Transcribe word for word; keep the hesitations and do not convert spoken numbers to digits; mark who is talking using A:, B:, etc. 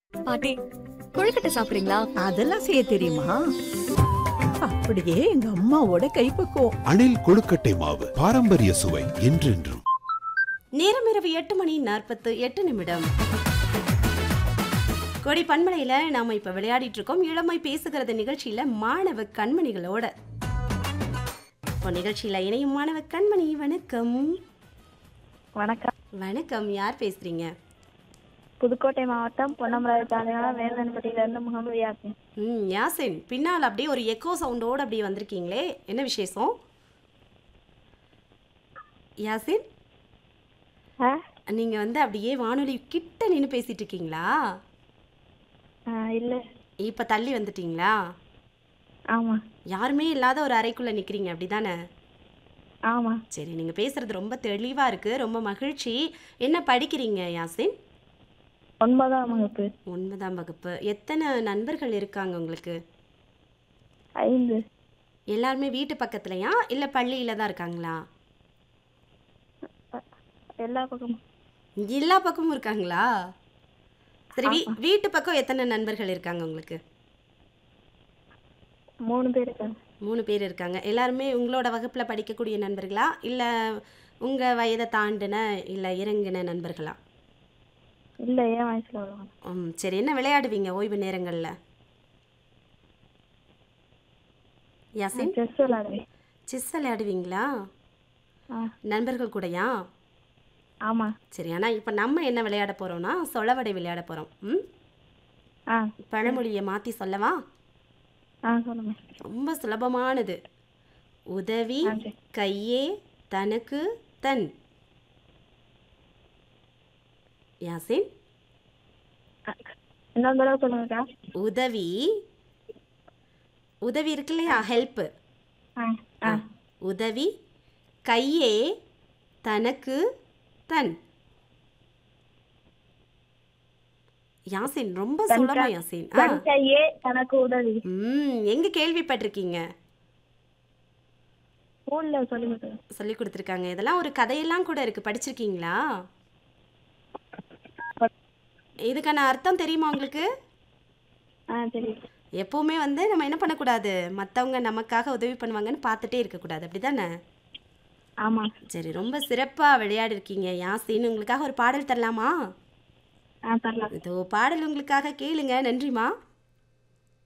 A: பாட்டி, கொழுக்கட்டை சாப்பிடுறீங்களா?
B: அதெல்லாம் செய்ய தெரியுமா? அப்படியே எங்க அம்மாவோட கைப்பக்குவம்.
C: அணில் கொழுக்கட்டை மாவு பாரம்பரிய சுவை என்றென்றும்.
D: நேரம் இரவு எட்டு மணி நாற்பத்து எட்டு நிமிடம். கொடி பண்பலையில நாம இப்ப விளையாடிட்டு இருக்கோம் இளமை பேசுகிறது நிகழ்ச்சியில மாணவ கண்மணிகளோட. இப்போ நிகழ்ச்சியில இணையும் மாணவ கண்மணி. வணக்கம்.
E: வணக்கம்.
D: வணக்கம், யார் பேசுறீங்க?
E: புதுக்கோட்டை மாவட்டம் பொன்னமராவதி தாலுகா வேந்தன்பட்டியில இருந்து முகமது யாசின்.
D: ம் யாசின், பின்னால் அப்படியே ஒரு எக்கோ சவுண்டோட அப்படியே வந்திருக்கீங்களே, என்ன விசேஷம்? யாசின்,
E: ஆ
D: நீங்க வந்து அப்படியே வானொலி கிட்ட நின்று பேசிட்டு இருக்கீங்களா?
E: ஆ, இல்ல.
D: இப்ப தள்ளி வந்துட்டீங்களா?
E: ஆமா.
D: யாருமே இல்லாத ஒரு அறைக்குள்ள நிக்கிறீங்க, அப்படிதானே?
E: ஆமா.
D: சரி, நீங்க பேசுறது ரொம்ப தெளிவா இருக்கு, ரொம்ப மகிழ்ச்சி. என்ன படிக்கிறீங்க யாசின்?
E: ஒன்பதாம் வகுப்பு.
D: ஒன்பதாம் வகுப்பு. எத்தனை நண்பர்கள் இருக்காங்க உங்களுக்கு?
E: ஐந்து.
D: எல்லாருமே வீட்டு பக்கத்துலயா இல்ல பள்ளியில தான் இருக்காங்களா?
E: எல்லா பக்கமும்.
D: எல்லா பக்கமும் இருக்காங்களா? சரி, வீ வீட்டு பக்கம் எத்தனை நண்பர்கள் இருக்காங்க உங்களுக்கு?
E: மூணு பேர் இருக்காங்க.
D: மூணு பேர் இருக்காங்க. எல்லாருமே உங்களோட வகுப்புல படிக்கக்கூடிய நண்பர்களா இல்ல உங்க வயதை தாண்டின இல்ல இறங்கின நண்பர்களா?
E: இல்ல, ஏன் வயசுல வருவாங்க.
D: ம் சரி, என்ன விளையாடுவீங்க ஓய்வு நேரங்கள்ல யாசின்?
E: செஸ் விளையாடுவேன்.
D: செஸ் விளையாடுவீங்களா?
E: ஆ,
D: நண்பர்கள் கூடயா?
E: ஆமா.
D: சரி, ஆனால் இப்போ நம்ம என்ன விளையாட போகிறோம்னா சொலவடை விளையாட போகிறோம். ம்
E: ஆ,
D: பழமொழியை மாற்றி சொல்லவா?
E: ஆ, சொல்லுங்க.
D: ரொம்ப சுலபமானது. உதவி
E: ஆ, சரி.
D: கையே தனக்கு தன். யாசின்,
E: இன்னொரு தடவை சொல்லுங்கக்கா.
D: உதவி உதவி இருக்கு இல்லையா, ஹெல்ப்பு.
E: ஆ, ஆ,
D: உதவி கையே தனக்கு தன். யாசின், ரொம்ப சுலபமா யாசின். ஆ
E: தன் கையே தனக்கு உதவி.
D: ம் எங்க கேள்விப்பட்டிருக்கீங்க?
E: ஸ்கூல்ல சொல்லி கொடுத்தது.
D: சொல்லி கொடுத்துருக்காங்க. இதெல்லாம் ஒரு கதையெல்லாம் கூட இருக்கு, படிச்சிருக்கீங்களா? இதுக்கான அர்த்தம் தெரியுமா உங்களுக்கு?
E: ஆ, சரி.
D: எப்பவுமே வந்து நம்ம என்ன பண்ணக்கூடாது, மற்றவங்க நமக்காக உதவி பண்ணுவாங்கன்னு பார்த்துட்டே இருக்கக்கூடாது, அப்படிதானே?
E: ஆமா.
D: சரி, ரொம்ப சிறப்பாக விளையாடி இருக்கீங்க யாசின். உங்களுக்காக ஒரு பாடல் தரலாமா?
E: ஆ, தரலாம்.
D: இதோ பாடல் உங்களுக்காக, கேளுங்க. நன்றிமா.